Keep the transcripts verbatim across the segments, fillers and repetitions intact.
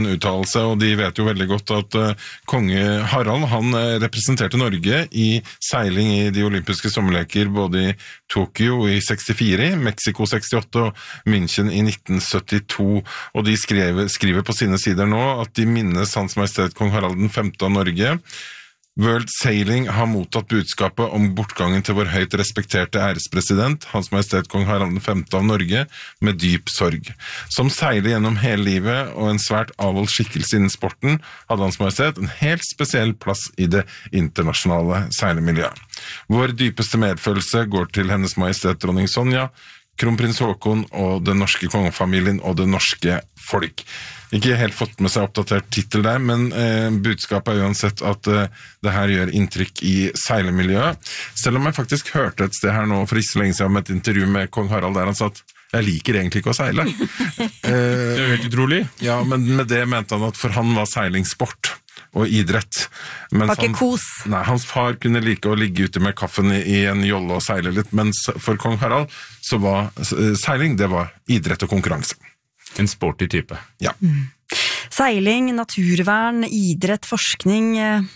uttalelse, og de vet jo veldig godt at uh, konge Harald, han uh, representerte Norge i seiling i de olympiske sommerleker både i Tokyo i sekstifire, Mexico sekstiåtte og München i nitten syttito, og de skrev, skriver på sine sider nå at de minnes Hans Majestet Kong Harald den femte av Norge. World Sailing har mottatt budskapet om bortgangen til vår høyt respekterte ærespresident, Hans Majestet Kong Harald den femte av Norge, med dyp sorg. Som seiler gjennom hele livet og en svært avholdt skikkelse innen sporten, hadde Hans Majestet en helt spesiell plass i det internasjonale seilemiljøet. Vår dypeste medfølelse går til Hennes Majestet Dronning Sonja, Kronprins Haakon og den norske kongefamilien og det norske folk. Ikke helt fått med seg oppdatert titel der, men eh, budskapet er uansett at eh, det her gjør inntrykk i seilemiljøet. Selv om jeg faktisk hørte et sted her nå for ikke så lenge siden om et intervju med kong Harald der han sa at jeg liker egentlig ikke å seile. eh, det er helt utrolig. Ja, men med det mente han at for han var seiling sport og idrett. Mens han, nei, hans far kunne like å ligge ute med kaffen i, i en jolle og seile litt, mens for kong Harald så var eh, seiling, det var idrett og konkurranse. En sporty type. Ja. Mm. Seiling, naturvern, idrett, forskning.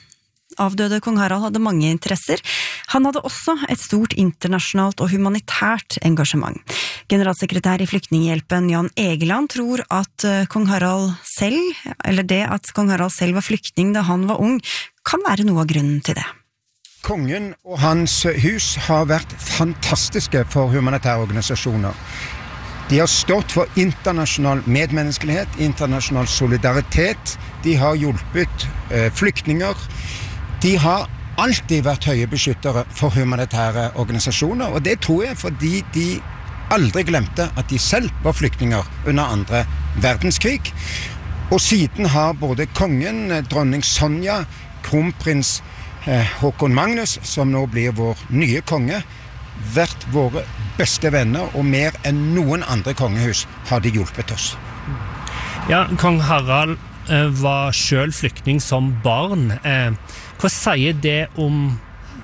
Avdøde kong Harald hadde mange interesser. Han hadde også et stort internasjonalt og humanitært engasjement. Generalsekretær i Flyktninghjelpen Jan Egeland tror at kong Harald selv, eller det at kong Harald selv var flyktning da han var ung, kan være noe av grunnen til det. Kongen og hans hus har vært fantastiske for humanitære organisasjoner. De har stått for internasjonal medmenneskelighet, internasjonal solidaritet. De har hjulpet eh, flyktninger. De har alltid vært høye beskyttere for humanitære organisasjoner, og det tror jeg fordi de aldri glemte at de selv var flyktninger under andre verdenskrig. Og siden har både kongen, dronning Sonja, kronprins eh, Haakon Magnus, som nå blir vår nye konge, vært våre beste venner, og mer enn noen andre kongehus har de hjulpet oss. Ja, kong Harald eh, var selv flyktning som barn. Eh, hva sier det om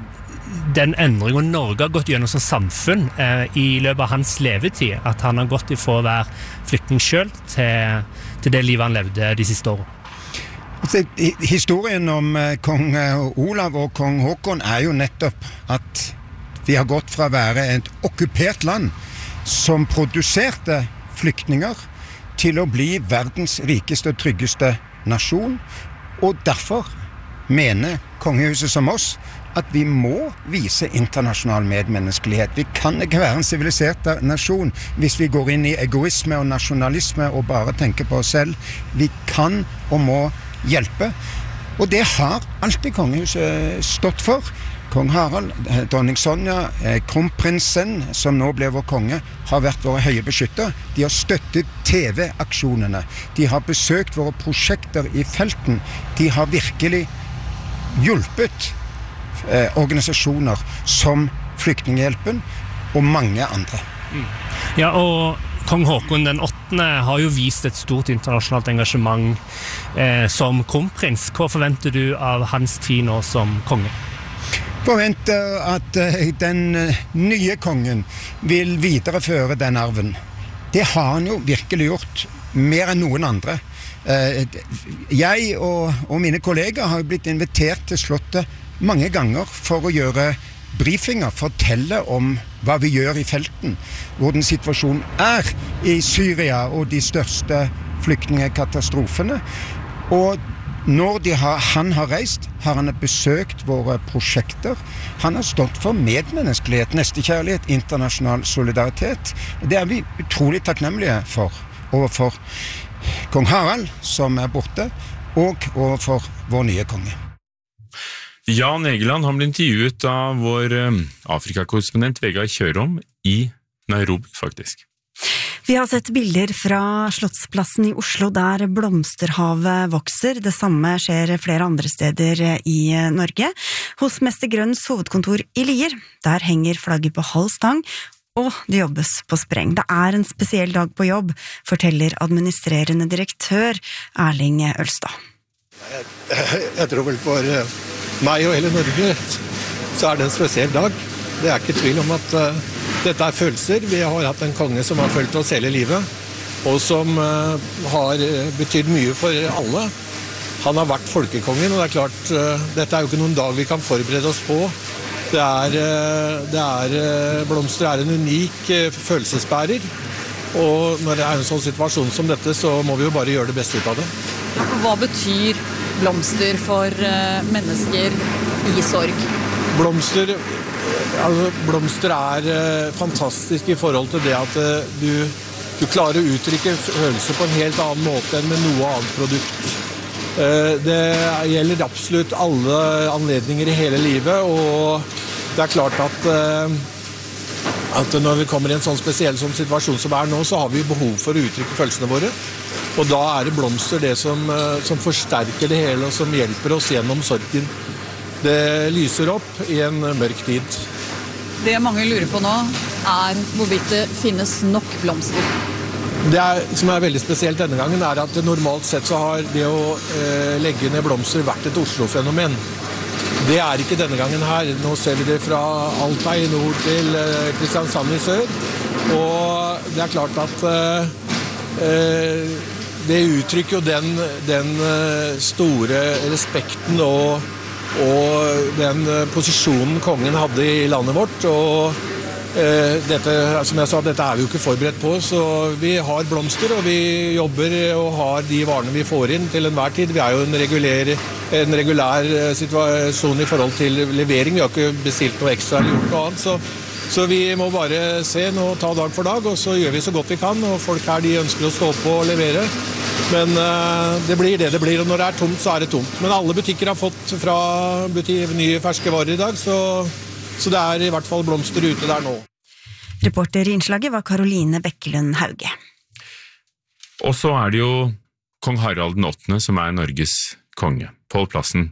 den endringen Norge har gått gjennom som samfunn eh, i løpet av hans levetid, at han har gått ifra å være flyktning selv til, til det livet han levde de siste årene? Altså, historien om eh, kong Olav og kong Haakon er jo nettopp at vi har gått fra å være et okkupert land som produserte flyktninger til å bli verdens rikeste og tryggeste nasjon, og derfor mener kongehuset som oss at vi må vise internasjonal medmenneskelighet. Vi kan ikke være en sivilisert nasjon hvis vi går inn i egoisme og nasjonalisme og bare tenker på oss selv. Vi kan og må hjelpe, og det har alltid kongehuset stått for. Kong Harald, dronning Sonja, kronprinsen, som nå ble vår konge, har vært våre høye beskytter. De har støttet T V-aksjonene. De har besøkt våre prosjekter i felten. De har virkelig hjulpet eh, organisasjoner som Flyktninghjelpen og mange andre. Ja, og kong Haakon den åttende har jo vist et stort internasjonalt engasjement eh, som kronprins. Hva forventer du av hans tid nå som konge? Forventer at uh, den uh, nye kongen vil videreføre den arven. Det har han jo virkelig gjort, mer enn noen andre. Uh, jeg og, og mine kolleger har blitt invitert til slottet mange ganger for å gjøre briefinger, fortelle om hva vi gjør i felten, hvordan situasjonen er i Syria og de største flyktningkatastrofene. Og når de har, han har reist, har han besøkt våre prosjekter. Han har stått for medmenneskelighet, nestekjærlighet, internasjonal solidaritet. Det er vi utrolig takknemlige for, overfor kong Harald, som er borte, og overfor vår nye konge. Jan Egeland, han ble intervjuet av vår Afrika-korrespondent Vegard Kjørom i Nairobi, faktisk. Vi har sett bilder fra Slottsplassen i Oslo der blomsterhavet vokser. Det samme skjer flere andre steder i Norge. Hos Mester Grønns hovedkontor i Lier, der henger flagget på halv stang, og det jobbes på spreng. Det er en spesiell dag på jobb, forteller administrerende direktør Erling Ølstad. Jeg, jeg tror vel for meg og hele Norge så er det en spesiell dag. Det er ikke tvil om at uh, dette er følelser. Vi har hatt en konge som har følt oss hele livet. og som uh, har betydd mye for alle. Han har vært folkekongen, og det er klart, uh, dette er jo ikke noen dag vi kan forberede oss på. Det er, uh, det er uh, blomster er en unik uh, følelsesbærer, og når det er en sånn situasjon som dette, så må vi jo bare gjøre det beste ut av det. Hva betyr blomster for uh, mennesker i sorg? Blomster, altså, blomster er uh, fantastisk i forhold til det at uh, du, du klarer å uttrykke følelser på en helt annen måte enn med noe annet produkt. Det gjelder absolutt alle anledninger i hele livet, og det er klart at, at når vi kommer i en sånn spesiell sånn situasjon som er nå, så har vi behov for å uttrykke følelsene våre. Og da er det blomster det som, som forsterker det hele, og som hjelper oss gjennom sorgen. Det lyser opp i en mørk tid. Det mange lurer på nå er hvorvidt det finnes nok blomster. Det er, som er veldig spesielt denne gangen, er at normalt sett så har det å eh, legge ned blomster vært et Oslo-fenomen. Det er ikke denne gangen her. Nå ser vi det fra Alta i nord til eh, Kristiansand i sør. Og det er klart at eh, det uttrykker jo den, den store respekten og, og den posisjonen kongen hadde i landet vårt. Og Dette, som jeg sa, dette er vi jo ikke forberedt på, så vi har blomster, og vi jobber og har de varene vi får inn til enhver tid. Vi er jo en regulær, en regulær situasjon i forhold til levering. Vi har ikke bestilt noe ekstra eller gjort noe annet, så, så vi må bare se nå, ta dag for dag, og så gjør vi så godt vi kan, og folk her de ønsker å stå på og levere. Men uh, det blir det det blir, og når det er tomt, så er det tomt. Men alle butikker har fått fra butik, nye ferske varer i dag, så Så det er i hvert fall blomster ute der nå. Reporter i innslaget var Karoline Bekkelund Hauge. Og så er det jo kong Harald den åttende som er Norges konge, Pål Plassen.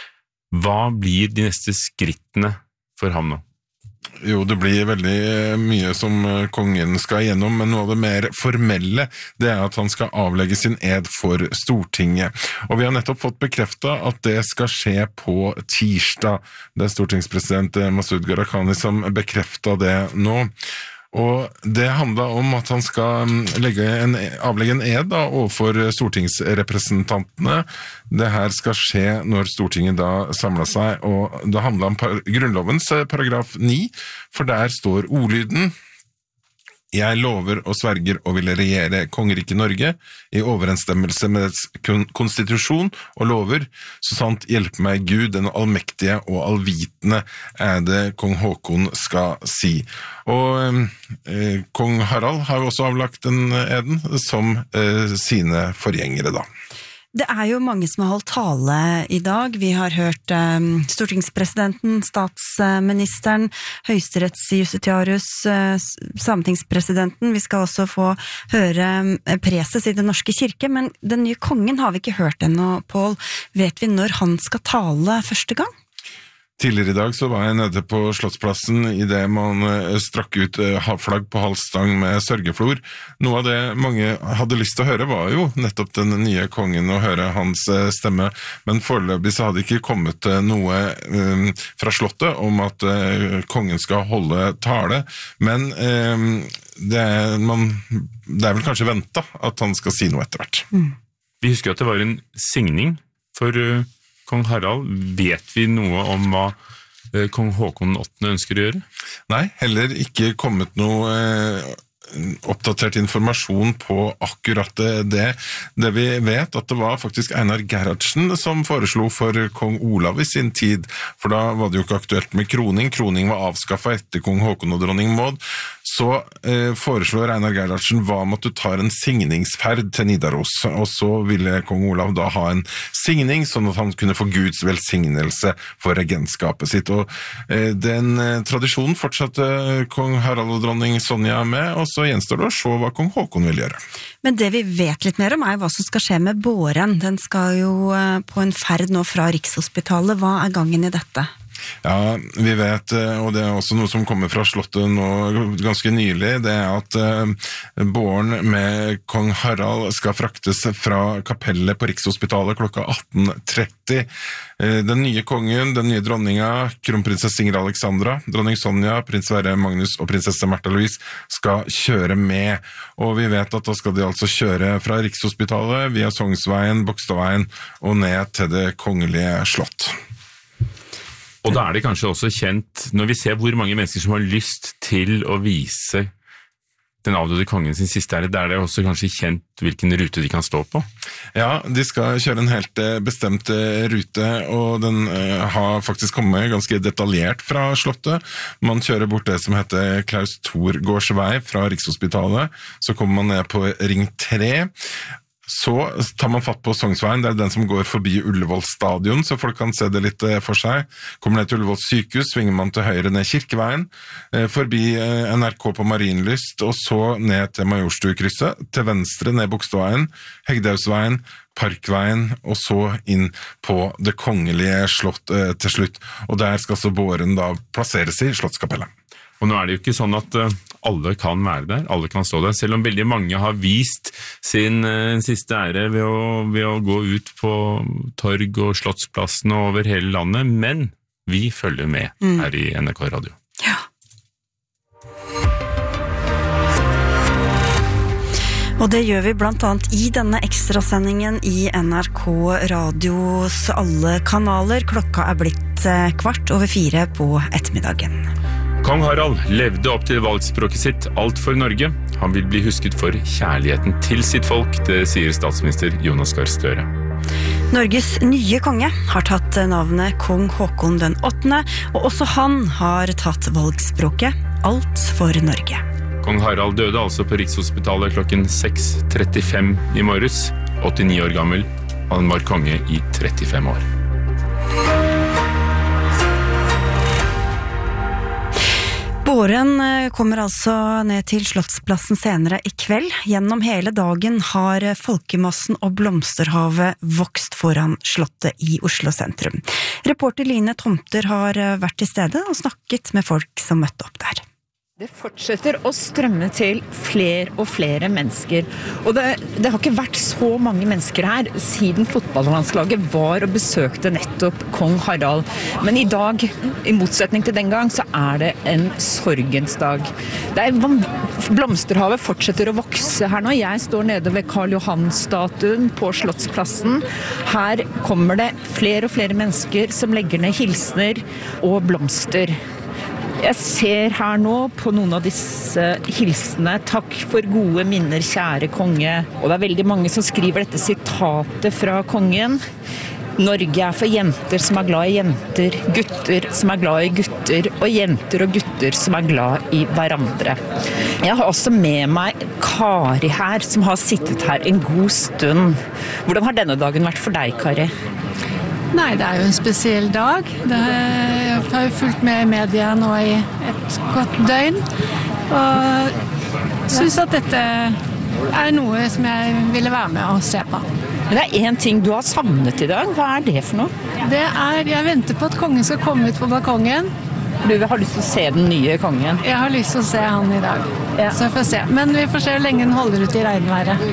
Hva blir de neste skrittene for ham nå? Jo, det blir veldig mye som kongen skal gjennom, men noe av det mer formelle, det er at han skal avlegge sin ed for Stortinget. Og vi har nettopp fått bekreftet at det skal skje på tirsdag. Det er stortingspresident Masud Gharahkhani som bekreftet det nå. Og det handler om at han skal legge en, avlegge en ed da, overfor stortingsrepresentantene. Det her skal skje når Stortinget da samler seg, og det handler om par, Grunnlovens paragraf ni, for der står ordlyden: Jeg lover og sverger å ville regjere kongeriket Norge i overensstemmelse med dets konstitusjon og lover, så sant hjelpe meg Gud, den allmektige og allvitende, er det kong Håkon skal si. Og eh, kong Harald har jo også avlagt den eden som eh, sine forgjengere da. Det er jo mange som har holdt tale i dag. Vi har hørt um, stortingspresidenten, statsministeren, høyesterettsjustitiarius, uh, sametingspresidenten. Vi skal også få høre um, preses i Den norske kirke, men den nye kongen har vi ikke hørt ennå, Pål. Vet vi når han skal tale første gang? Tidligere i dag så var jeg nede på Slottsplassen i det man strakk ut flagg på halvstang med sørgeflor. Noe av det mange hadde lyst til å høre var jo nettopp den nye kongen og høre hans stemme, men foreløpig så hadde ikke kommet noe um, fra slottet om at uh, kongen skal holde tale, men um, det, er, man, det er vel kanskje ventet at han skal si noe etter hvert. Mm. Vi husker at det var en signing for uh, kong Harald. Vet vi noe om hva eh, kong Håkon den åttende ønsker å gjøre? Nei, heller ikke kommet noe eh, oppdatert informasjon på akkurat det. Det vi vet at det var faktisk Einar Gerhardsen som foreslo for kong Olav i sin tid, for da var det jo ikke aktuelt med kroning. Kroning var avskaffet etter kong Håkon og dronning Maud. Så eh, foreslår Einar Gerhardsen hva om at du tar en signingsferd til Nidaros, og så ville kong Olav da ha en signing, sånn at han kunne få Guds velsignelse for regentskapet sitt. Og eh, den eh, tradisjonen fortsatte kong Harald og dronning Sonja med, og så gjenstår det å se hva kong Håkon vil gjøre. Men det vi vet litt mer om er hva som skal skje med båren. Den skal jo eh, på en ferd nå fra Rikshospitalet. Hva er gangen i dette? Ja, vi vet, og det er også noe som kommer fra slottet nå ganske nylig, det er at båren med kong Harald skal fraktes fra kapellet på Rikshospitalet klokka atten tretti. Den nye kongen, den nye dronninga, kronprinsesse Ingrid Alexandra, dronning Sonja, prins Sverre Magnus og prinsesse Märtha Louise skal kjøre med. Og vi vet at da skal de altså kjøre fra Rikshospitalet via Sognsveien, Bogstadveien og ned til det kongelige slott. Og da er det kanskje også kjent, når vi ser hvor mange mennesker som har lyst til å vise den avdøde kongen sin siste ære, der er det også kanskje kjent hvilken rute de kan stå på? Ja, de skal kjøre en helt bestemt rute, og den uh, har faktisk kommet ganske detaljert fra slottet. Man kjører bort det som heter Klaus Torgårds vei fra Rikshospitalet, så kommer man ned på ring tre. Så tar man fatt på Sognsveien, det er den som går forbi Ullevål stadion, så folk kan se det litt for seg. Kommer ned til Ullevål sykehus, svinger man til høyre ned Kirkeveien, forbi N R K på Marienlyst, og så ned til Majorstukrysset, til venstre ned Bogstadveien, Hegdehaugsveien, Parkveien, og så inn på det kongelige slott eh, til slutt. Og der skal så båren da plasseres i Slottskapellet. Og nå er det jo ikke sånn at alle kan være der, alle kan stå der, selv om veldig mange har vist sin uh, siste ære ved å, ved å gå ut på torg og slottsplassen og over hele landet, men vi følger med mm. her i N R K Radio. Ja. Og det gjør vi blant annet i denne ekstrasendingen i N R K Radios alle kanaler. Klokka er blitt kvart over fire på ettermiddagen. Kong Harald levde opp til valgspråket sitt alt for Norge. Han vil bli husket for kjærligheten til sitt folk, det sier statsminister Jonas Gahr Støre. Norges nye konge har tatt navnet Kong Håkon den åttende, og også han har tatt valgspråket alt for Norge. Kong Harald døde altså på Rikshospitalet klokken seks trettifem i morges, åttini år gammel. Han var konge i trettifem år. Båren kommer altså ned til Slottsplassen senere i kveld. Gjennom hele dagen har folkemassen og blomsterhavet vokst foran slottet i Oslo sentrum. Reporter Line Tomter har vært til stede og snakket med folk som møtte opp der. Det fortsetter å strømme til flere og flere mennesker, og det, det har ikke vært så mange mennesker her siden fotballlandslaget var og besøkte nettopp kong Harald. Men i dag, i motsetning til den gang, så er det en sorgens dag. Det er, blomsterhavet fortsetter å vokse her nå. Jeg står nede ved Karl Johan-statuen på Slottsplassen. Her kommer det flere og flere mennesker som legger ned hilsner og blomster. Jeg ser her nå på noen av disse hilsene. Takk for gode minner, kjære konge. Og det er veldig mange som skriver dette sitatet fra kongen. Norge er for jenter som er glad i jenter, gutter som er glad i gutter, og jenter og gutter som er glad i hverandre. Jeg har også med meg Kari her, som har sittet her en god stund. Hvordan har denne dagen vært for deg, Kari? Nei, det er jo en spesiell dag. Det er, jeg har jo fulgt med i media nå i et godt døgn, og synes at dette er noe som jeg ville være med og se på. Men det er en ting du har savnet i dag. Hva er det for noe? Det er, jeg venter på at kongen skal komme ut på balkongen. Du har lyst til å se den nye kongen? Jeg har lyst til å se han i dag, ja. Så jeg får se. Men vi får se hvor lenge den holder ut i regnværet.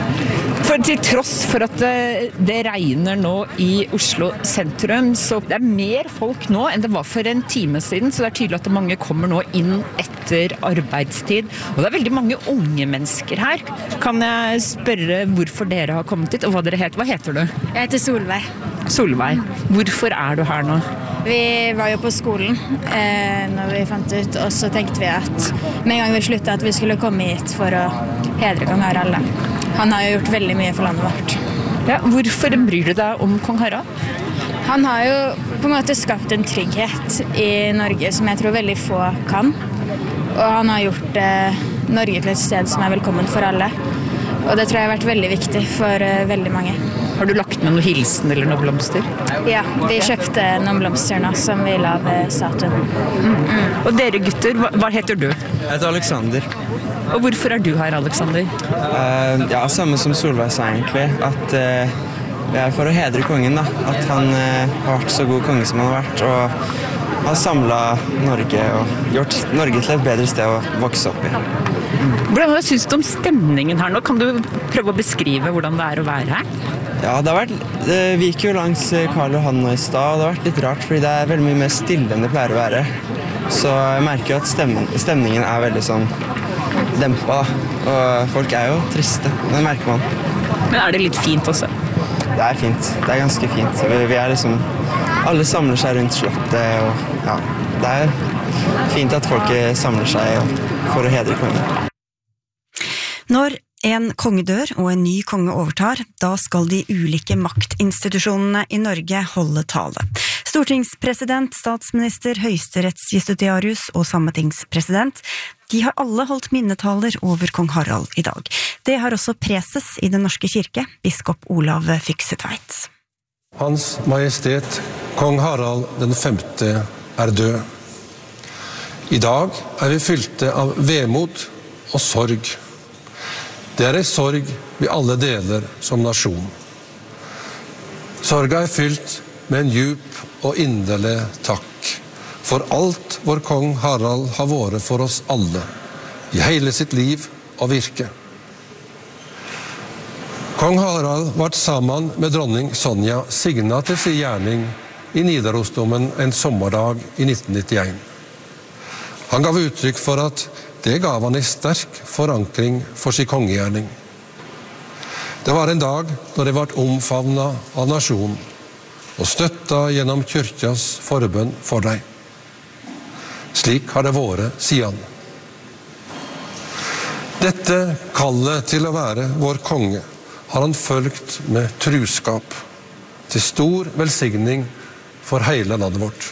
For til tross for at det, det regner nå i Oslo sentrum, så det er mer folk nå enn det var for en time siden, så det er tydelig at mange kommer nå inn etter arbeidstid. Og det er veldig mange unge mennesker her. Kan jeg spørre hvorfor dere har kommet hit, og hva dere heter? Hva heter du? Jeg heter Solveig. Solveig. Hvorfor er du her nå? Vi var jo på skolen eh, når vi fant ut, og så tenkte vi at med en gang vi sluttet at vi skulle komme hit for å hedre kong Harald. Han har jo gjort veldig mye for landet vårt. Ja, hvorfor bryr du deg om kong Harald? Han har jo på en måte skapt en trygghet i Norge som jeg tror veldig få kan. Og han har gjort eh, Norge til et sted som er velkommen for alle. Og det tror jeg har vært veldig viktig for uh, veldig mange. Har du lagt med noen hilsen eller noen blomster? Ja, vi kjøpte noen blomster nå som vi la ved statuen. Mm. Mm. Og dere gutter, hva, hva heter du? Jeg heter Alexander. Og hvorfor er du her, Alexander? Uh, ja, samme som Solveig sa egentlig, at uh, Vi er for å hedre kongen, da. At han eh, har vært så god konge som han har vært, og har samlet Norge og gjort Norge til et bedre sted å vokse opp i. Hvordan synes du om stemningen her nå? Kan du prøve å beskrive hvordan det er å være her? Ja, det har vært, vi gikk jo langs Karl Johan nå i stad, og det har vært litt rart, fordi det er veldig mye mer stille enn det pleier å være. Så jeg merker jo at stemmen, stemningen er veldig sånn dempet, da. Og folk er jo triste, det merker man. Men er det litt fint også? Det er fint, det er ganske fint. Vi, vi er liksom, alle samler seg rundt slottet, og ja, det er fint at folk samler seg for å hedre kongen. Når en konge dør og en ny konge overtar, da skal de ulike maktinstitusjonene i Norge holde tale. Stortingspresident, statsminister, høyesterettsjustitiarius og sametingspresident, de har alle holdt minnetaler over kong Harald i dag. Det har også preses i Den norske kirke, biskop Olav Fyksetveit. Hans Majestet, kong Harald den femte, er død. I dag er vi fylte av vemod og sorg. Det er en sorg vi alle deler som nasjon. Sorga er fylt med en djup og inderlig takk for alt vår kong Harald har vært for oss alle, i hele sitt liv og virke. Kong Harald ble sammen med dronning Sonja signet til sin gjerning i Nidarosdomen en sommerdag i nitten nittien. Han gav uttrykk for at det gav han en sterk forankring for sin kongegjerning. Det var en dag da det ble omfavnet av nasjonen og støttet gjennom kyrkjas forbønn for deg. Slik har det vært siden. Dette kallet til å være vår konge har han følgt med truskap, til stor velsigning for hele landet vårt.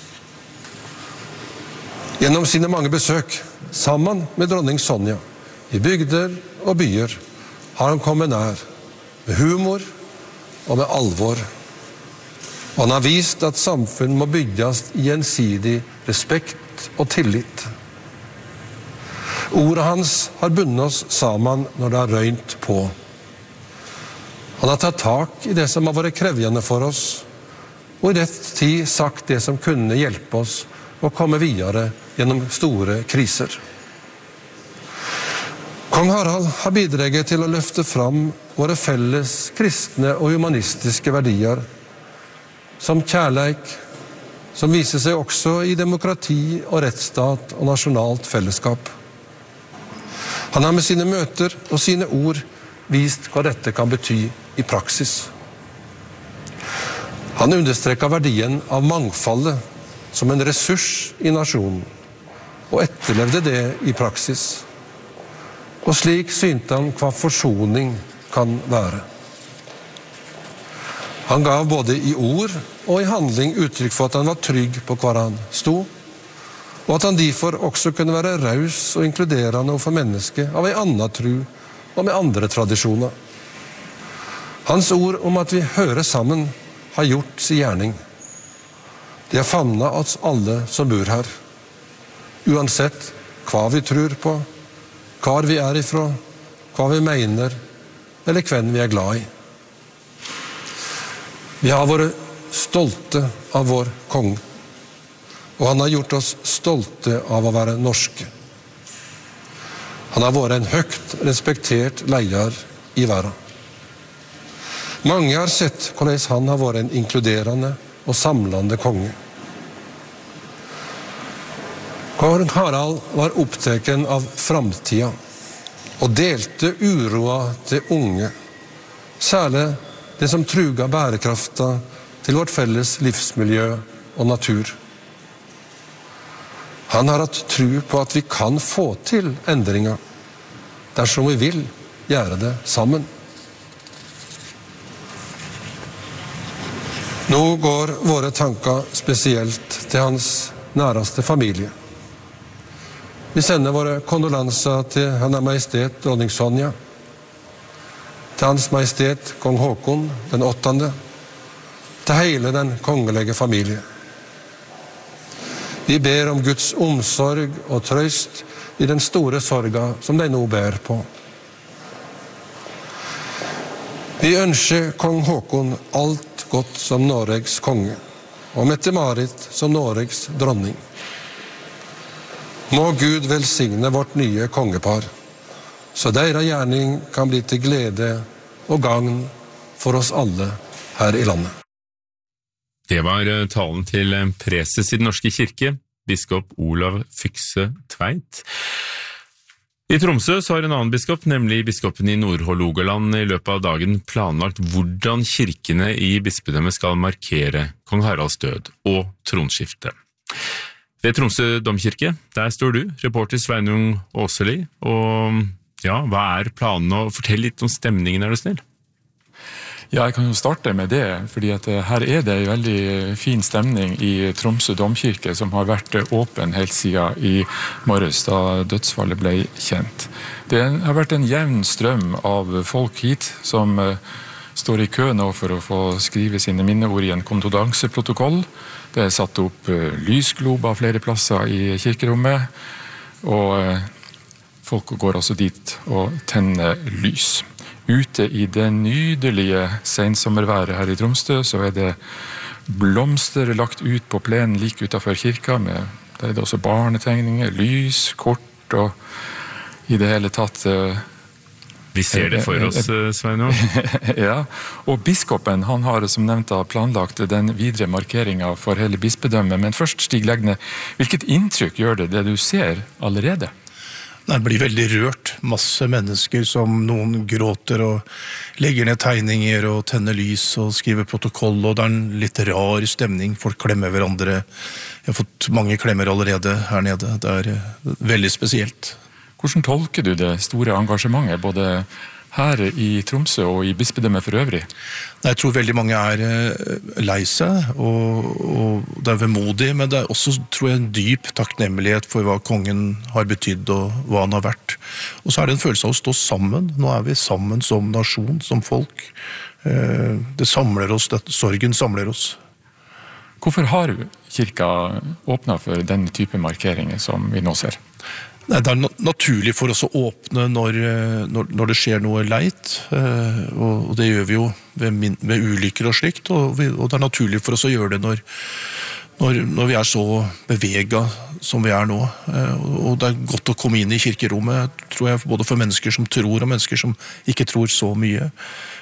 Gjennom sine mange besøk, sammen med dronning Sonja, i bygder og byer, har han kommet nær, med humor og med alvor. Og han har vist at samfunn må bygges i gjensidig respekt og tillit. Ordet hans har bundet oss sammen når det har røynt på. Han har tatt tak i det som har vært krevjende for oss, og i rett tid sagt det som kunne hjelpe oss å komme videre gjennom store kriser. Kong Harald har bidraget til å løfte fram våre felles kristne og humanistiske verdier, som kjærleik, som viser seg også i demokrati og rettsstat og nasjonalt fellesskap. Han har med sine møter og sine ord vist hva dette kan bety i praksis. Han understreker verdien av mangfoldet som en ressurs i nasjonen, og etterlevde det i praksis. Og slik synte han hva forsoning kan være. Han gav både i ord og i handling uttrykk for at han var trygg på hva han stod, og at han derfor også kunne være raus og inkluderende overfor mennesket av en annen tro og med andre tradisjoner. Hans ord om at vi hører sammen har gjort sin gjerning. Det har famnet oss alle som bor her, uansett hva vi tror på, hva vi er ifra, hva vi mener, eller hvem vi er glad i. Vi har vært stolte av vår konge, og han har gjort oss stolte av å være norske. Han har vært en høyt respektert leder i verden. Mange har sett hvordan han har vært en inkluderende og samlende konge. Kong Harald var opptatt av framtida og delte uroa til unge, særlig det som truga bærekrafta til vårt felles livsmiljø og natur. Han har hatt tro på at vi kan få til endringer dersom vi vil gjøre det sammen. Nå går våre tanker spesielt til hans næreste familie. Vi sender våre kondolanser til Hennes Majestet dronning Sonja, til Hans Majestet kong Håkon den åttende, til hele den kongelige familie. Vi ber om Guds omsorg og trøst i den store sorga som de nå bærer på. Vi ønsker kong Håkon alt godt som Norges konge, og Mette-Marit som Norges dronning. Må Gud velsigne vårt nye kongepar, så deres gjerning kan bli til glede og gagn for oss alle her i landet. Det var talen til preses i Den norske kirke, biskop Olav Fykse Tveit. I Tromsø så har en annen biskop, nemlig biskopen i Nord-Hålogaland, i løpet av dagen planlagt hvordan kirkene i bispedømmet skal markere kong Haralds død og tronskifte. Ved Tromsø domkirke, der står du, reporter Sveinung Åseli, og ja, hva er planene? Fortell litt om stemningen, er du snill? Ja, jeg kan jo starte med det, fordi at her er det en veldig fin stemning i Tromsø domkirke, som har vært åpen helt siden i morges, da dødsfallet ble kjent. Det har vært en jevn strøm av folk hit, som står i kø nå for å få skrive sine minneord i en kondodanseprotokoll. Det er satt opp lysglober flere plasser i kirkerommet, og folk går også dit og tenner lys. Ute i det nydelige sensommerværet her i Tromsø, så er det blomster lagt ut på plenen like utenfor kirka, med, der er det også barnetegninger, lys, kort og i det hele tatt... Vi ser det for oss, Sveinung. Ja, og biskopen, han har som nevnt planlagt den videre markeringen for hele bispedømmet, men først Stig Legne, hvilket inntrykk gjør det det du ser allerede? Det blir veldig rørt. Masse mennesker som noen gråter og legger ned tegninger og tenner lys og skriver protokoll, og det er en litt rar stemning. Folk klemmer hverandre. Jeg har fått mange klemmer allerede her nede. Det er veldig spesielt. Hvordan tolker du det store engasjementet, både her i Tromsø og i bispedømmet for øvrig? Jeg tror veldig mange er lei seg, og, og det er vemodig, men det er også, tror jeg, en dyp takknemlighet for hva kongen har betydd og hva han har vært. Og så er det en følelse av å stå sammen. Nå er vi sammen som nasjon, som folk. Det samler oss, det, sorgen samler oss. Hvorfor har kirka åpnet for denne type markeringer som vi nå ser? Nei, det er naturlig for oss å åpne når, når, når det skjer noe leit, og det gjør vi jo ved, min, ved ulykker og slikt, og, vi, og det er naturlig for oss å gjøre det når, når, når vi er så beveget som vi er nå. Og det er godt å komme inn i kirkerommet, tror jeg, både for mennesker som tror og mennesker som ikke tror så mye.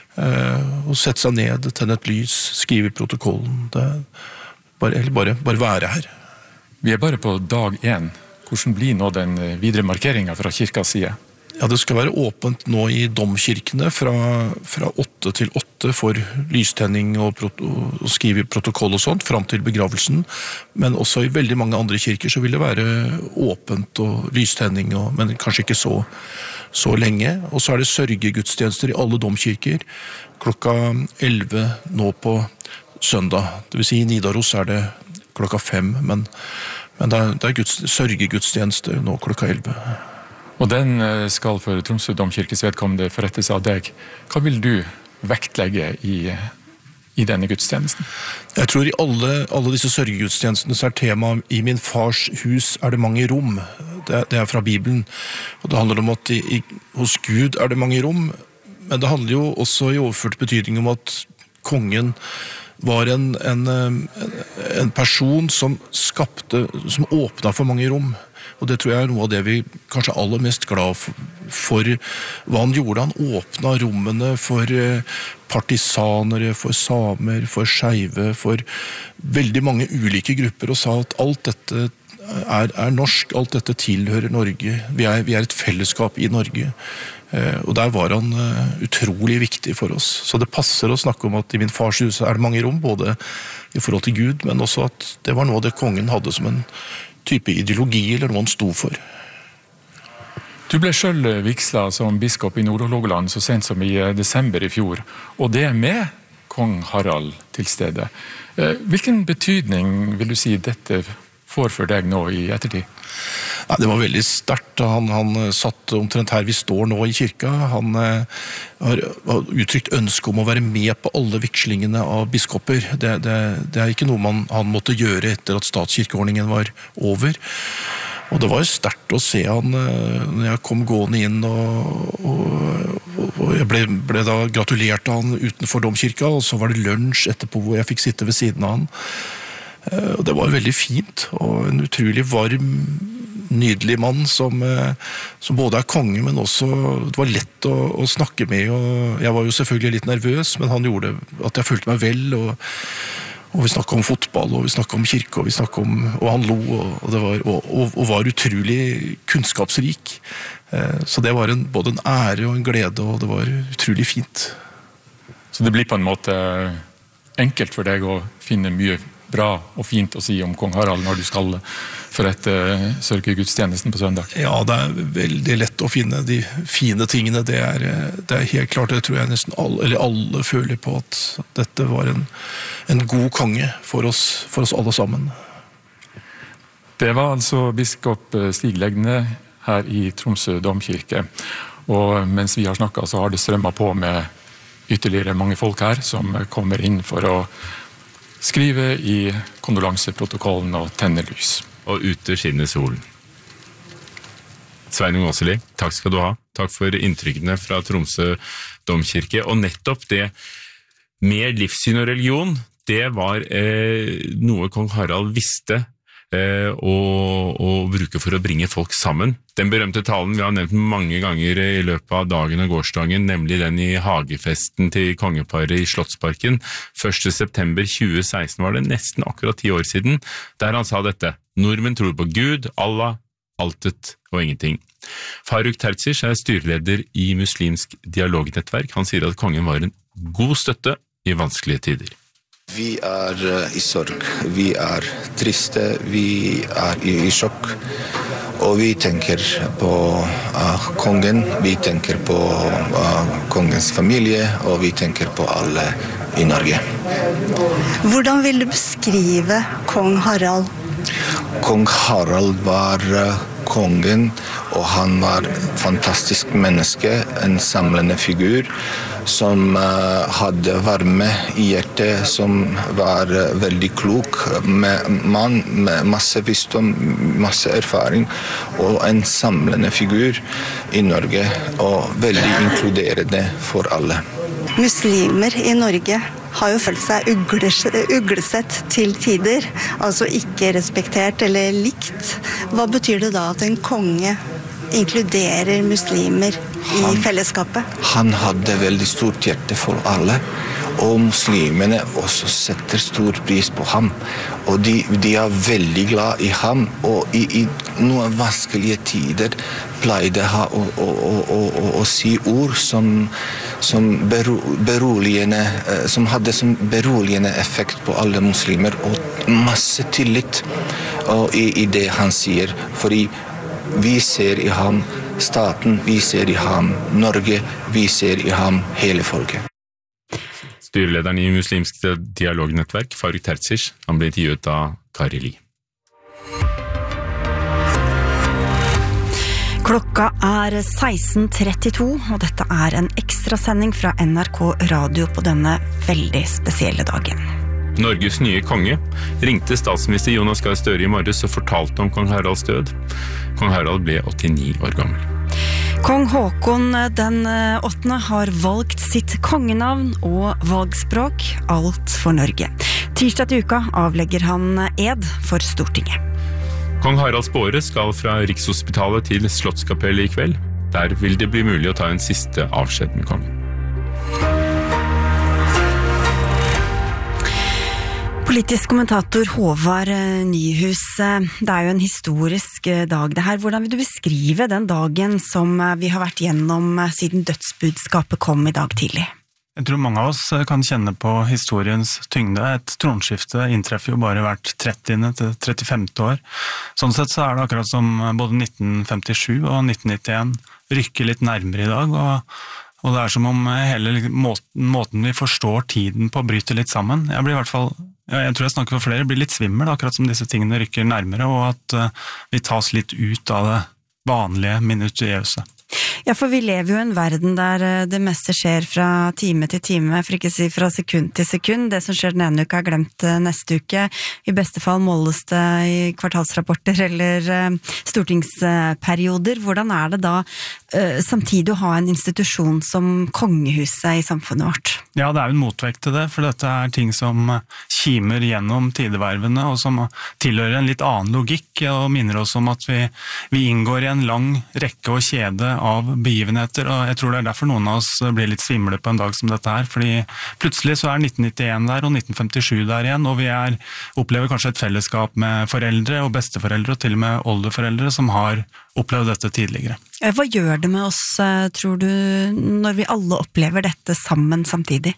Og sette seg ned, tenne et lys, skrive i protokollen, det er bare, eller bare, bare være her. Vi er bare på dag én. Hvordan blir nå den videre markeringen fra kirkas side? Ja, det skal være åpent nå i domkirkene fra, fra åtte til åtte for lystenning og, proto, og skrive protokoll og sånt, frem til begravelsen. Men også i veldig mange andre kirker så vil det være åpent og lystenning, og, men kanskje ikke så, så lenge. Og så er det sørgegudstjenester i alle domkirker klokka elleve nå på søndag. Det vil si i Nidaros er det klokka fem, men Men det er, det er guds, sørgegudstjeneste nå klokka elleve. Og den skal for Tromsø domkirkes vedkommende forrettes av deg. Hva vil du vektlegge i, i denne gudstjenesten? Jeg tror i alle, alle disse sørgegudstjenestene så er tema i min fars hus er det mange rom. Det, det er fra Bibelen. Og det handler om at i, i, hos Gud er det mange rom, men det handler jo også i overført betydning om at kongen var en, en, en person som skapte, som åpnet for mange rom. Og det tror jeg er noe av det vi kanskje er aller mest glad for, for hva han gjorde. Han åpnet rommene for partisanere, for samer, for skeive, for veldig mange ulike grupper, og sa at alt dette er, er norsk, alt dette tilhører Norge. Vi er, vi er et fellesskap i Norge. Og der var han utrolig viktig for oss. Så det passer å snakke om at i min fars hus er det mange rom, både i forhold til Gud, men også at det var noe det kongen hadde som en type ideologi, eller noe han sto for. Du ble selv vigslet som biskop i Nord-Hålogaland så sent som i desember i fjor, og det med kong Harald til stede. Hvilken betydning vil du si dette får for deg nå i ettertid? Ja, det var veldig sterkt. Han, han satt omtrent her vi står nå i kirka. Han eh, har, har uttrykt ønske om å være med på alle vigslingene av biskoper. Det, det, det er ikke noe man, han måtte gjøre etter at statskirkeordningen var over. Og det var jo sterkt å se han når jeg kom gående inn, og, og, og jeg ble, ble da gratulert av han utenfor domkirka, og så var det lunsj etterpå hvor jeg fikk sitte ved siden av han. Og det var veldig fint, og en utrolig varm, nydelig mann som, som både er konge, men også det var lett å, å snakke med, og jeg var jo selvfølgelig litt nervøs, men han gjorde at jeg følte meg vel, og Og vi snakket om fotball, og vi snakket om kirke, og vi snakket om, og han lo, og, det var, og, og, og var utrolig kunnskapsrik. Så det var en, både en ære og en glede, og det var utrolig fint. Så det blir på en måte enkelt for deg å finne mye bra og fint å si om kong Harald når du skal forrette sørgegudstjenesten på søndag? Ja, det er veldig lett å finne de fine tingene. Det er, det er helt klart, det tror jeg nesten alle, eller alle føler på at dette var en, en god konge for oss, for oss alle sammen. Det var altså biskop Stig Legne her i Tromsø domkirke. Og mens vi har snakket så har det strømmet på med ytterligere mange folk her som kommer inn for å skrive i kondolanseprotokollen og tenne lys. Og ute skinner solen. Sveinung Åseli, takk skal du ha. Takk for inntrykkene fra Tromsø domkirke. Og nettopp det med livssyn og religion, det var eh, noe kong Harald visste eh, å, å bruke for å bringe folk sammen. Den berømte talen vi har nevnt mange ganger i løpet av dagen og gårsdagen, nemlig den i hagefesten til kongeparet i Slottsparken. første september tjue seksten var det nesten akkurat ti år siden, der han sa dette: Nordmenn tror på Gud, Allah, altet og ingenting. Faruk Terzic er styreleder i Muslimsk dialognettverk. Han sier at kongen var en god støtte i vanskelige tider. Vi er i sorg, vi er triste, vi er i sjokk. Og vi tenker på uh, kongen, vi tenker på uh, kongens familie, og vi tenker på alle i Norge. Hvordan vil du beskrive kong Harald? Kong Harald var uh, kongen, og han var et fantastisk menneske, en samlende figur, som uh, hadde varme i hjertet, som var uh, veldig klok, med mann med masse visdom, masse erfaring, og en samlende figur i Norge, og veldig inkluderende for alle. Muslimer i Norge har jo følt seg uglesett til tider, altså ikke respektert eller likt. Hva betyr det da at en konge inkluderer muslimer i han, fellesskapet? Han hadde veldig stort hjerte for alle, og muslimene også setter stor pris på ham. Og de, de er veldig glad i ham, og i, i noen vanskelige tider pleide han å, å, å, å, å si ord som, som, bero, beroligende, som hadde som beroligende effekt på alle muslimer, og masse tillit og i, i det han sier, fordi vi ser i ham staten, vi ser i ham Norge, vi ser i ham hele folket. Styrelederen i Muslimsk dialognettverk, Faruk Terzic, han ble intervjuet av Kari Li. Klokka er seksten trettito, og dette er en ekstrasending fra N R K Radio på denne veldig spesielle dagen. Norges nye konge ringte statsminister Jonas Gahr Støre i morges og fortalte om kong Haralds død. Kong Harald ble åttini år gammel. Kong Håkon den åttende har valgt sitt kongenavn og valgspråk, alt for Norge. Tirsdag til uka avlegger han ed for Stortinget. Kong Haralds båre skal fra Rikshospitalet til Slottskapellet i kveld. Der vil det bli mulig å ta en siste avskjed med kongen. Politisk kommentator Håvard Nyhus, det er jo en historisk dag det her. Hvordan vil du beskrive den dagen som vi har vært gjennom siden dødsbudskapet kom i dag tidlig? Jeg tror mange av oss kan kjenne på historiens tyngde. Et tronskifte inntreffer jo bare hvert trettiende til trettifemte år. Sånn sett så er det akkurat som både nitten femtisju og nitten nittien rykker litt nærmere i dag, og, og det er som om hele måten, måten vi forstår tiden på bryter litt sammen. Jeg blir i hvert fall Jeg tror jeg snakker for flere, blir litt svimmel, akkurat som disse tingene rykker nærmere, og at uh, vi tas litt ut av det vanlige minutiøse. Ja, for vi lever jo i en verden der det meste skjer fra time til time, for ikke å si fra sekund til sekund. Det som skjer den ene uka er glemt neste uke. I beste fall måles det i kvartalsrapporter eller stortingsperioder. Hvordan er det da samtidig å ha en institusjon som kongehuset i samfunnet vårt? Ja, det er jo en motvekt til det, for dette er ting som kimer gjennom tidevervene, og som tilhører en litt annen logikk, og minner oss om at vi, vi inngår i en lang rekke og kjede av begivenheter, og jeg tror det er derfor noen av oss blir litt svimle på en dag som dette her, fordi plutselig så er nitten nittien der, og nitten femtisju der igjen, og vi er, opplever kanskje et fellesskap med foreldre og besteforeldre, og til og med oldeforeldre som har opplevd dette tidligere. Hva gjør det med oss, tror du, når vi alle opplever dette sammen samtidig?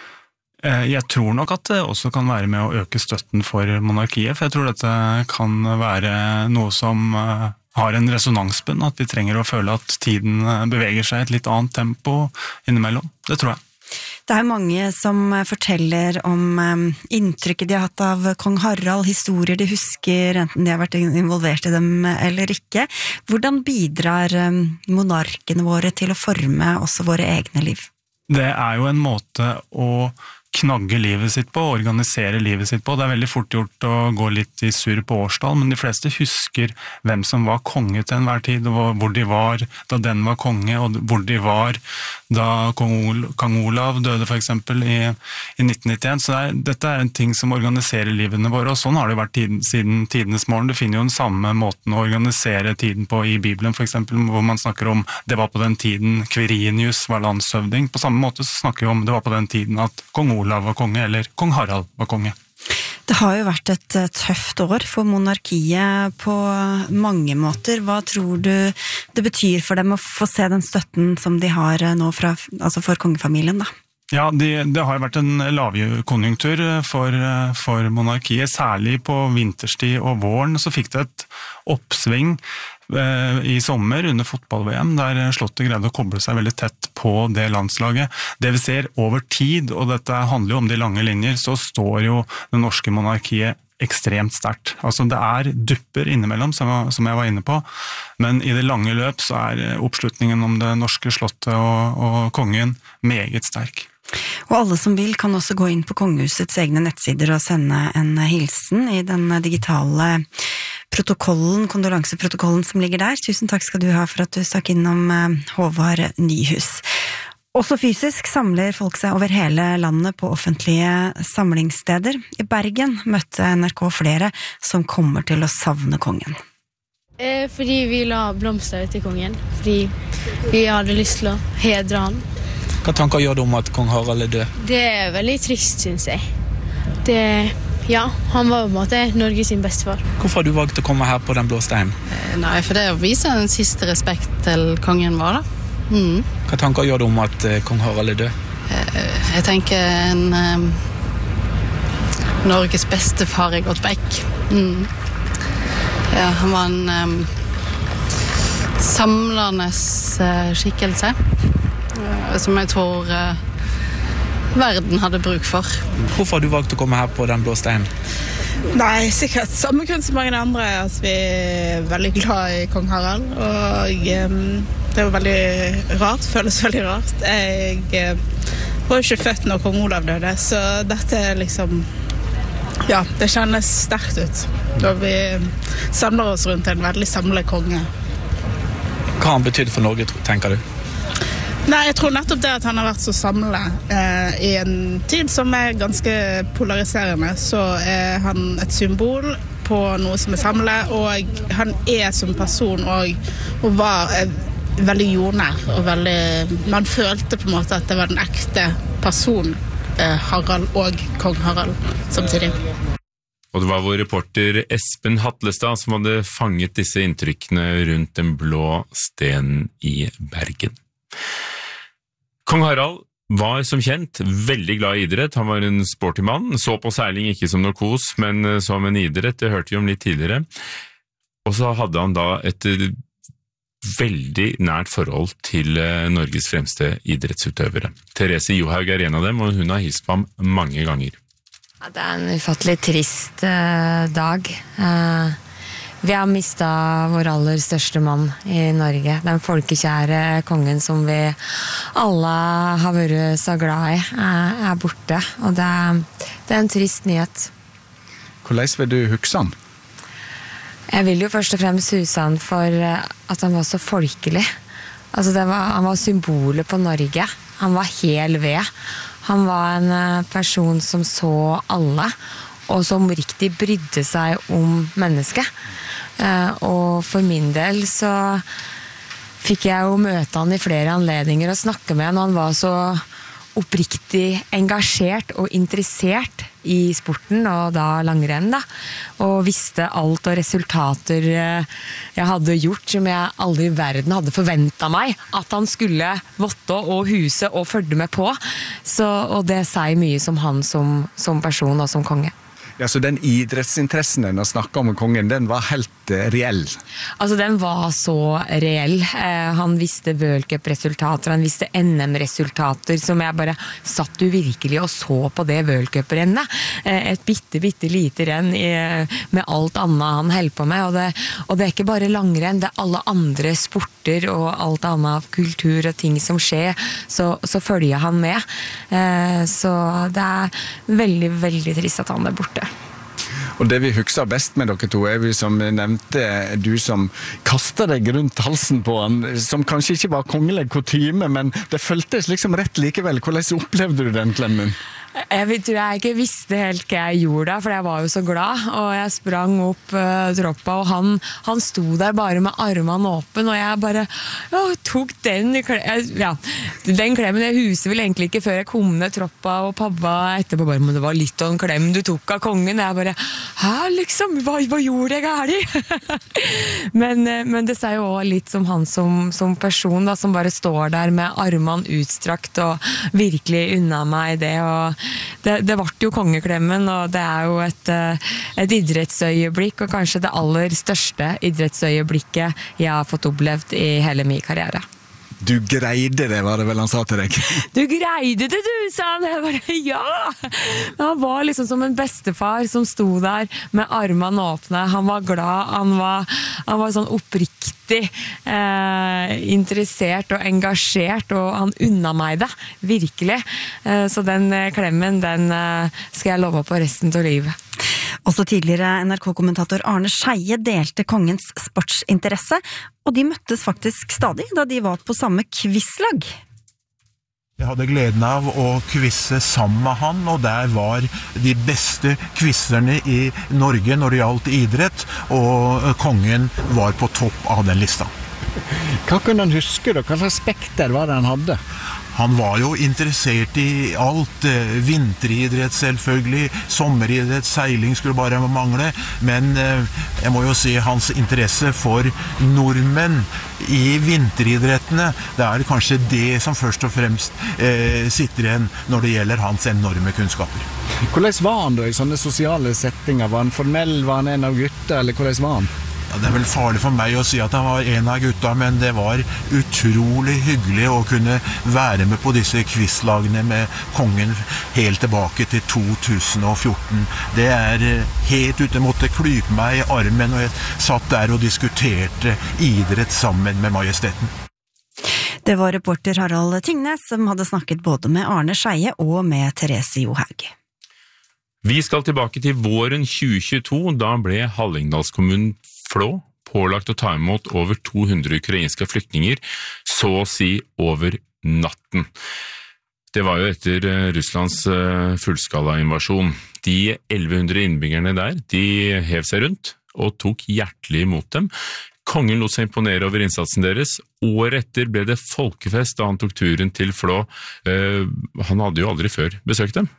Jeg tror nok at det også kan være med å øke støtten for monarkiet, for jeg tror dette kan være noe som har en resonansbunn, at vi trenger å føle at tiden beveger seg i et litt annet tempo innimellom. Det tror jeg. Det er mange som forteller om inntrykket de har hatt av kong Harald, historier de husker, enten de har vært involvert i dem eller ikke. Hvordan bidrar monarkene våre til å forme også våre egne liv? Det er jo en måte å knagge livet sitt på, organisere livet sitt på. Det er veldig fort gjort å gå litt i surr på årstall, men de fleste husker hvem som var konge til enhver tid, og hvor de var da den var konge, og hvor de var da kong, Ol kong Olav døde for eksempel i, i nitten nittien. Så det er, dette er en ting som organiserer livene våre, og sånn har det vært tiden, siden tidenes morgen. Du finner jo den samme måten å organisere tiden på i Bibelen, for eksempel, hvor man snakker om det var på den tiden Quirinius var landshøvding. På samme måte så snakker vi om det var på den tiden at kong Olav Olav var konge, eller kong Harald var konge. Det har jo vært et tøft år for monarkiet på mange måter. Hva tror du det betyr for dem å få se den støtten som de har nå fra, altså for kongefamilien da? Ja, det, det har vært en lavkonjunktur for, for monarkiet, særlig på vinterstid og våren, så fikk det et oppsving eh, i sommer under fotball-V M, der Slottet greide å koble seg veldig tett på det landslaget. Det vi ser over tid, og dette handler jo om de lange linjer, så står jo det norske monarkiet ekstremt sterkt. Altså det er dupper innimellom, som, som jeg var inne på, men i det lange løp så er oppslutningen om det norske slottet og, og kongen meget sterk. Og alle som vil kan også gå inn på kongehusets egne nettsider og sende en hilsen i den digitale protokollen, kondolanseprotokollen som ligger der. Tusen takk skal du ha for at du stakk innom Håvard Nyhus. Også fysisk samler folk seg over hele landet på offentlige samlingssteder. I Bergen møtte N R K flere som kommer til å savne kongen. Eh, fordi vi la blomster til kongen, fordi vi hadde lyst til å hedre han. Hva tanker gjør du om at kong Harald er død? Det er veldig trist, synes jeg. Det, ja, han var på en måte Norges sin bestefar. Hvorfor har du valgt å komme her på den blå steinen? Eh, nei, for det er å vise en siste respekt til kongen var da. Mm. Hva tanker gjør du om at uh, kong Harald er død? Eh, jeg tenker en um, Norges bestefar er gått vekk. Mm. Ja, han var en um, samlende uh, skikkelse. Som jeg tror uh, verden hadde bruk for. Hvorfor har du valgt å komme her på den blå steinen? Nei, sikkert samme grunn som mange andre. Altså, vi er veldig glad i kong Harald, og um, det var veldig rart, føles veldig rart. Jeg uh, var jo ikke født når kong Olav døde, så dette er liksom, ja, det kjennes sterkt ut. Da vi samler oss rundt en veldig samlet konge. Hva har han betydd for Norge, tenker du? Nei, jeg tror nettopp det at han har vært så samlet eh, i en tid som er ganske polariserende, så er han et symbol på noe som er samlet, og han er som person og, og var eh, veldig jordnær, og veldig, man følte på en måte at det var den ekte person, eh, Harald og kong Harald samtidig. Og det var vår reporter Espen Hatlestad som hadde fanget disse inntrykkene rundt den blå stenen i Bergen. Kong Harald var som kjent veldig glad i idrett. Han var en sporty mann, så på seiling ikke som noe kos, men som en idrett, det hørte vi om litt tidligere. Og så hadde han da et veldig nært forhold til Norges fremste idrettsutøvere. Therese Johaug er en av dem, og hun har hilst på ham mange ganger. Ja, det er en ufattelig trist uh, dag. Uh, Vi har mistet vår aller største mann i Norge. Den folkekjære kongen som vi alle har vært så glad i, er borte. Og det er, det er en trist nyhet. Hvordan vil du huske han? Jeg vil jo først og fremst huske han for at han var så folkelig. Altså det var, han var symbolet på Norge. Han var hel ved. Han var en person som så alle, og som riktig brydde seg om mennesket. Og for min del så fikk jeg jo møte han i flere anledninger og snakke med han, og han var så oppriktig engasjert og interessert i sporten, og da langrenn da, og visste alt og resultater jeg hadde gjort som jeg aldri i verden hadde forventet meg at han skulle votte og huse og følge med på, så, og det sier mye som han som, som person og som konge. Ja, så den idrettsinteressen den å snakke om kongen, den var helt uh, reell? Altså, den var så reell. Eh, han visste World Cup-resultater, han visste N M-resultater, som jeg bare satt du virkelig og så på det World Cup-rennet. Eh, et bitte, bitte lite renn i, med alt annet han held på med, og det, og det er ikke bare langrenn, det er alle andre sporter og alt annet kultur og ting som skjer, så, så følger han med. Eh, så det er veldig, veldig trist at han er borte. Og det vi husker best med dere to er vi som nevnte du som kastet deg rundt halsen på han, som kanskje ikke var kongelig kutyme, men det føltes liksom rett likevel. Hvordan opplevde du den klemmen? Jeg vet, tror jeg ikke visste helt hva jeg gjorde da, for jeg var jo så glad, og jeg sprang opp uh, troppa, og han, han sto der bare med armene åpen, og jeg bare å, tok den klemmen, ja, den klemmen, jeg huset vel egentlig ikke før jeg kom ned troppa, og pappa etterpå bare, men det var litt av en klem du tok av kongen, jeg bare, hæ, liksom, hva, hva gjorde jeg gærlig? men, men det sier jo også litt som han som, som person, da, som bare står der med armene utstrakt, og virkelig unna meg det, og Det, det ble jo kongeklemmen, og det er jo et, et idrettsøyeblikk, og kanskje det aller største idrettsøyeblikket jeg har fått opplevd i hele min karriere. Du greide det, var det vel han sa til deg? Du greide det, du, sa han. Jeg bare, ja! Han var liksom som en bestefar som sto der med armene åpne. Han var glad, han var, han var sånn oppriktig eh, interessert og engasjert, og han unna meg det, virkelig. Eh, så den klemmen, den eh, skal jeg love på resten av livet. Også tidligere N R K-kommentator Arne Scheie delte kongens sportsinteresse, og de møttes faktisk stadig da de var på samme quizlag. Jeg hadde gleden av å quizze sammen med han, og der var de beste quizerne i Norge når det gjaldt idrett, og kongen var på topp av den lista. Hva kunne han huske da? Hva slags spekter var det han hadde? Han var jo interessert i alt, vinteridrett selvfølgelig, sommeridrett, seiling skulle bare mangle, men jeg må jo si hans interesse for nordmenn i vinteridrettene, det er kanskje det som først og fremst eh, sitter igjen når det gjelder hans enorme kunnskaper. Hvordan var han da i sånne sosiale settinger? Var han formell, var han en av gutta, eller hvordan var han? Ja, det er vel farlig for meg å si at han var en av gutta, men det var utrolig hyggelig å kunne være med på disse quizlagene med kongen helt tilbake til to tusen og fjorten. Det er helt ute, jeg måtte klype meg i armen, og jeg satt der og diskuterte idrett sammen med majesteten. Det var reporter Harald Tingnes som hadde snakket både med Arne Scheie og med Therese Johaug. Vi skal tilbake til våren tjue tjueto, da ble Hallingdalskommunen Flå pålagt å ta imot over to hundre ukrainske flyktninger, så å si over natten. Det var jo etter Russlands fullskala-invasjon. De elleve hundre innbyggerne der, de hev seg rundt og tok hjertelig imot dem. Kongen lot seg imponere over innsatsen deres. Året etter ble det folkefest da han tok turen til Flå. Han hadde jo aldri før besøkt dem.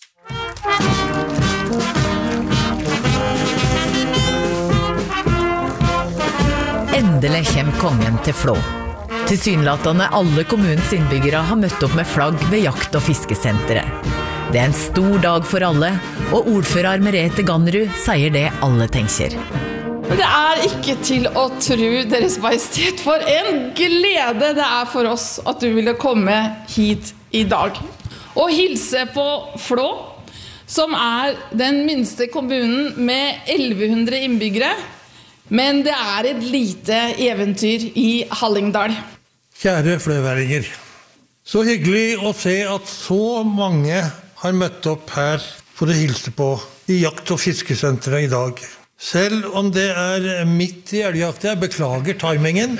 Endelig kommer kongen til Flå. Tilsynelatende alle kommunens innbyggere har møtt opp med flagg ved jakt- og fiskesenteret. Det er en stor dag for alle, og ordfører Merete Gannerud sier det alle tenker. Det er ikke til å tro, Deres Majestet, for en glede det er for oss at du ville komme hit i dag. Og hilse på Flå, som er den minste kommunen med elleve hundre innbyggere. Men det er et lite eventyr i Hallingdal. Kjære fløværinger, så hyggelig å se at så mange har møtt opp her for å hilse på i jakt- og fiskesenteret i dag. Selv om det er midt i elgjakt, jeg beklager timingen.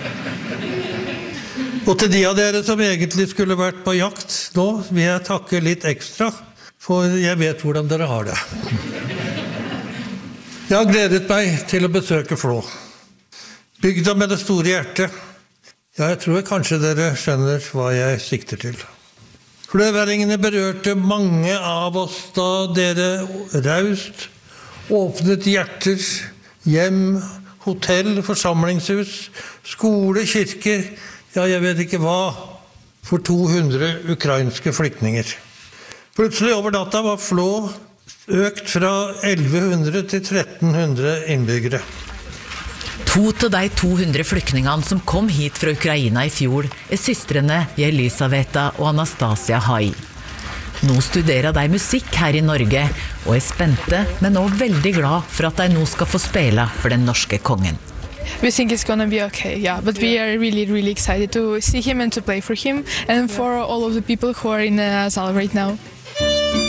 Og til de av dere som egentlig skulle vært på jakt nå, vil jeg takke litt ekstra, for jeg vet hvordan dere har det. Jeg har gledet meg til å besøke Flå. Bygda med det store hjertet. Ja, jeg tror kanskje dere skjønner hva jeg sikter til. Fløværingene berørte mange av oss da dere raust åpnet hjerter, hjem, hotell, forsamlingshus, skole, kirke, ja, jeg vet ikke hva, for to hundre ukrainske flyktninger. Plutselig over natta var Flå økt fra elleve hundre til tretten hundre innbyggere. To av de to hundre flyktningene som kom hit fra Ukraina i fjor er systrene Jelisaveta og Anastasia Hai. Nå studerer de musikk her i Norge og er spente, men også veldig glad for at de nå skal få spille for den norske kongen. We think it's going to be okay, yeah, but we are really, really excited to see him and to play for him and for all of the people who are in the saal right now.